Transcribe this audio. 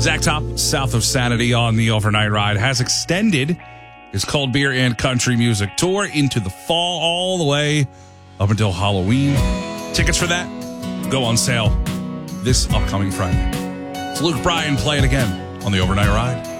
Zach Top, South of Sanity on the Overnight Ride, has extended his cold beer and country music tour into the fall, all the way up until Halloween. Tickets for that go on sale this upcoming Friday. It's Luke Bryan playing again on the Overnight Ride.